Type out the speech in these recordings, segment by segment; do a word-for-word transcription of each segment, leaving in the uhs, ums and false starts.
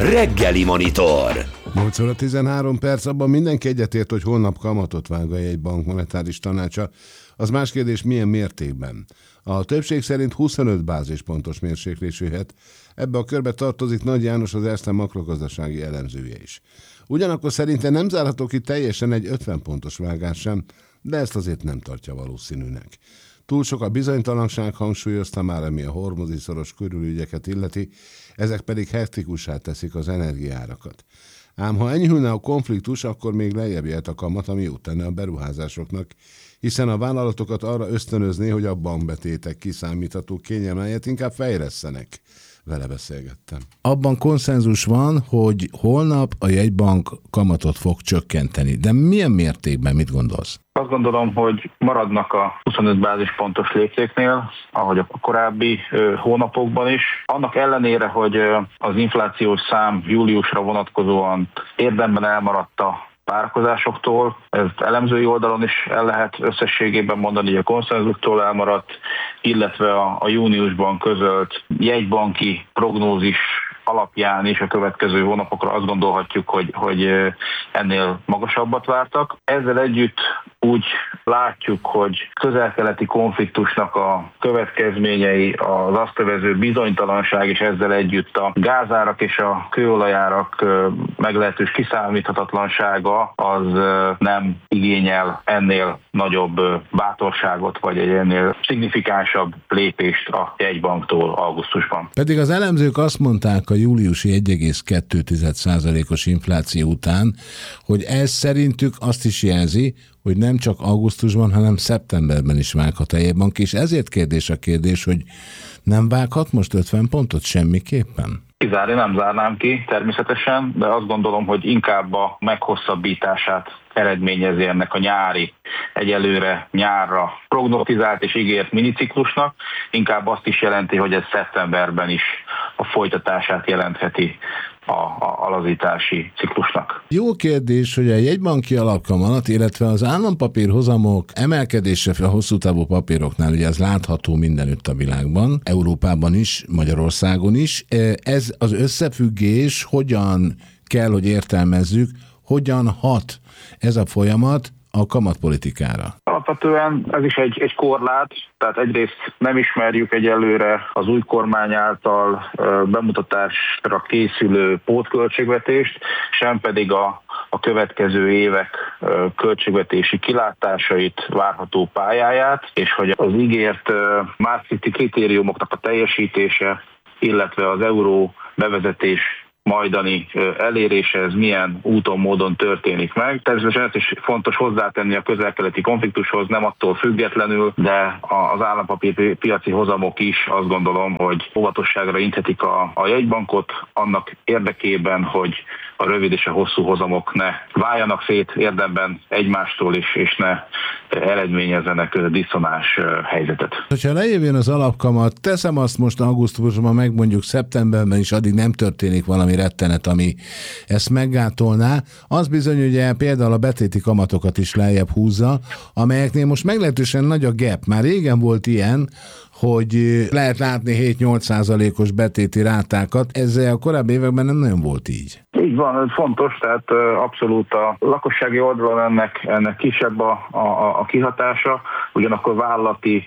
Reggeli Monitor. nyolc óra tizenhárom perc, abban mindenki egyetért, hogy holnap kamatot vág a jegybank monetáris tanácsa. Az más kérdés, milyen mértékben. A többség szerint huszonöt bázispontos mérséklés jöhet. Ebbe a körbe tartozik Nagy János, az Erste makrogazdasági elemzője is. Ugyanakkor szerintem nem zárható ki teljesen egy ötven pontos vágás sem, de ezt azért nem tartja valószínűnek. Túl sok a bizonytalanság, hangsúlyozta már, ami a hormuzi szoros körülügyeket illeti, ezek pedig hektikussá teszik az energiaárakat. Ám ha enyhülne a konfliktus, akkor még lejjebb jöhet a kamat, ami jót tenne a beruházásoknak, hiszen a vállalatokat arra ösztönözné, hogy a bankbetétek kiszámítható kényelmelyet inkább fejlesztenek. Vele beszélgettem. Abban konszenzus van, hogy holnap a jegybank kamatot fog csökkenteni. De milyen mértékben, mit gondolsz? Azt gondolom, hogy maradnak a huszonöt bázispontos léptéknél, ahogy a korábbi ö, hónapokban is. Annak ellenére, hogy ö, az inflációs szám júliusra vonatkozóan érdemben elmaradt a várakozásoktól, ezt elemzői oldalon is el lehet összességében mondani, hogy a konszenzustól elmaradt, illetve a, a júniusban közölt jegybanki prognózis alapján is a következő hónapokra azt gondolhatjuk, hogy, hogy ennél magasabbat vártak. Ezzel együtt úgy látjuk, hogy közel-keleti konfliktusnak a következményei, az azt övező bizonytalanság, és ezzel együtt a gázárak és a kőolajárak meglehetős kiszámíthatatlansága az nem igényel ennél nagyobb bátorságot, vagy egy ennél szignifikánsabb lépést a jegybanktól augusztusban. Pedig az elemzők azt mondták a júliusi egy egész kettő százalékos infláció után, hogy ez szerintük azt is jelzi, hogy nem csak augusztusban, hanem szeptemberben is vághat a jegybank, és ezért kérdés a kérdés, hogy nem vághat most ötven pontot semmiképpen? Kizárni nem zárnám ki természetesen, de azt gondolom, hogy inkább a meghosszabbítását eredményezi ennek a nyári, egyelőre nyárra prognosztizált és ígért miniciklusnak, inkább azt is jelenti, hogy ez szeptemberben is a folytatását jelentheti a, a alazítási ciklusnak. Jó kérdés, hogy a jegybanki alapkamat, illetve az állampapír hozamok emelkedése a hosszú távú papíroknál, ugye ez látható mindenütt a világban, Európában is, Magyarországon is. Ez az összefüggés hogyan kell, hogy értelmezzük, hogyan hat ez a folyamat a kamatpolitikára? Alapvetően ez is egy, egy korlát, tehát egyrészt nem ismerjük egyelőre az új kormány által bemutatásra készülő pótköltségvetést, sem pedig a, a következő évek költségvetési kilátásait, várható pályáját, és hogy az ígért Maastrichti kritériumoknak a teljesítése, illetve az euró bevezetés majdani elérése, ez milyen úton, módon történik meg. Természetesen ezt is fontos hozzátenni a közel-keleti konfliktushoz, nem attól függetlenül, de az állampapír piaci hozamok is azt gondolom, hogy óvatosságra inthetik a, a jegybankot annak érdekében, hogy a rövid és a hosszú hozamok ne váljanak szét érdemben egymástól is, és ne eredményezzenek diszonás helyzetet. Ha lejövjön az alapkamat, teszem azt most augusztusban, meg mondjuk szeptemberben is, addig nem történik valami rettenet, ami ezt meggátolná, az bizony ugye például a betéti kamatokat is lejjebb húzza, amelyeknél most meglehetősen nagy a gap. Már régen volt ilyen, hogy lehet látni hét-nyolc százalékos betéti rátákat, ezzel a korábbi években nem nagyon volt így. Így van, fontos, tehát abszolút a lakossági oldalon ennek, ennek kisebb a, a, a kihatása, ugyanakkor vállalati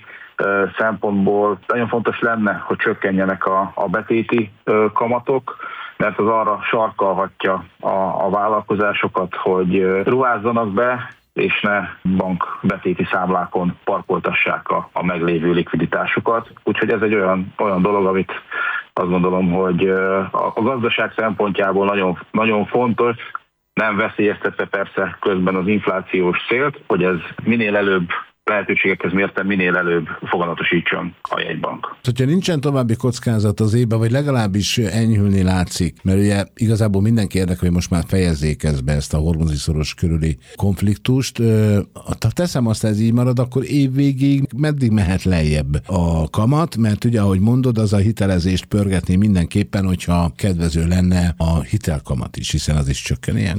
szempontból nagyon fontos lenne, hogy csökkenjenek a, a betéti kamatok, mert az arra sarkalhatja a, a vállalkozásokat, hogy ruházzanak be, és ne bankbetéti számlákon parkoltassák a, a meglévő likviditásukat. Úgyhogy ez egy olyan, olyan dolog, amit azt gondolom, hogy a, a gazdaság szempontjából nagyon, nagyon fontos, nem veszélyeztetve persze közben az inflációs célt, hogy ez minél előbb lehetőségekhez mérten minél előbb foganatosítson a jegybank. Hogyha nincsen további kockázat az évben, vagy legalábbis enyhülni látszik, mert ugye igazából mindenki érdekel, hogy most már fejezzék ezt be ezt a hormuzi szoros körüli konfliktust. Ha teszem azt, ez így marad, akkor évvégig meddig mehet lejjebb a kamat, mert ugye, ahogy mondod, az a hitelezést pörgetni mindenképpen, hogyha kedvező lenne a hitelkamat is, hiszen az is csökken ilyenkor.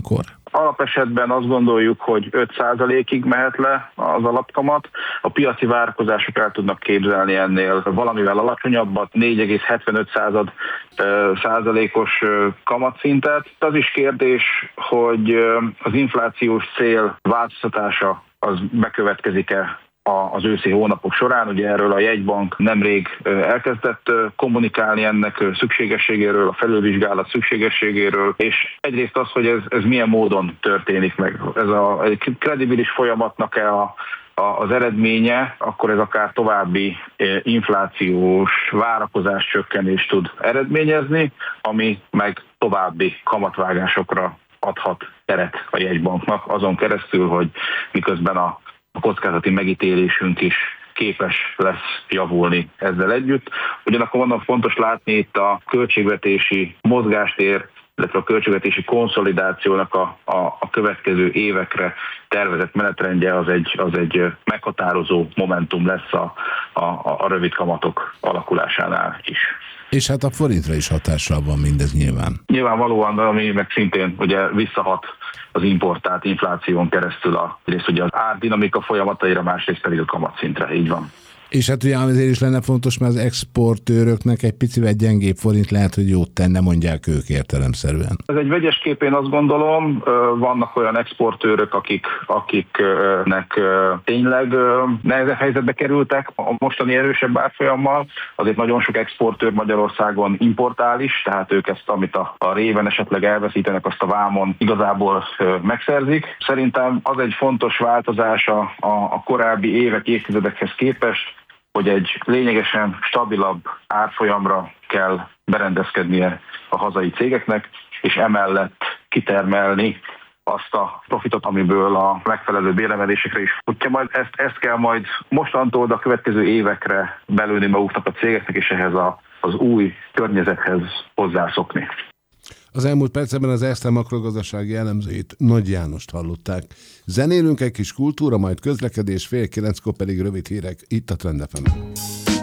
Alapesetben azt gondoljuk, hogy öt százalékig mehet le az alapkamat. A piaci várakozások el tudnak képzelni ennél valamivel alacsonyabbat, négy egész hetvenöt század százalékos kamatszintet. Az is kérdés, hogy az inflációs cél változtatása az bekövetkezik-e az őszi hónapok során. Ugye erről a jegybank nemrég elkezdett kommunikálni ennek szükségességéről, a felülvizsgálat szükségességéről, és egyrészt az, hogy ez, ez milyen módon történik meg. Ez a egy kredibilis folyamatnak-e a az eredménye, akkor ez akár további inflációs várakozás csökkenést tud eredményezni, ami meg további kamatvágásokra adhat teret a jegybanknak, azon keresztül, hogy miközben a a kockázati megítélésünk is képes lesz javulni ezzel együtt. Ugyanakkor vannak fontos látni itt a költségvetési mozgástér, illetve a költségvetési konszolidációnak a, a, a következő évekre tervezett menetrendje az egy, az egy meghatározó momentum lesz a, a, a rövid kamatok alakulásánál is. És hát a forintra is hatással van mindez nyilván. Nyilvánvalóan, ami meg szintén ugye visszahat az importált infláción keresztül a, egyrészt ugye az árdinamika folyamataira, másrészt pedig a kamatszintre, így van. És hát ugye azért is lenne fontos, mert az exportőröknek egy picivel gyengébb forint lehet, hogy jót tenne, mondják ők értelemszerűen. Ez egy vegyes kép, én azt gondolom, vannak olyan exportőrök, akik, akiknek tényleg nehezebb helyzetbe kerültek a mostani erősebb árfolyammal. Azért nagyon sok exportőr Magyarországon importál is, tehát ők ezt, amit a, a réven esetleg elveszítenek, azt a vámon igazából megszerzik. Szerintem az egy fontos változás a, a, a korábbi évek, évtizedekhez képest, hogy egy lényegesen stabilabb árfolyamra kell berendezkednie a hazai cégeknek, és emellett kitermelni azt a profitot, amiből a megfelelő béremelésekre is futja majd. Ezt, ezt kell majd mostantól a következő évekre belőni maguknak a cégeknek, és ehhez a, az új környezethez hozzászokni. Az elmúlt percben az Erste makrogazdasági elemzőit, Nagy Jánost hallották. Zenélünk egy kis kultúra, majd közlekedés, fél kilenckor pedig rövid hírek itt a Trend ef emen.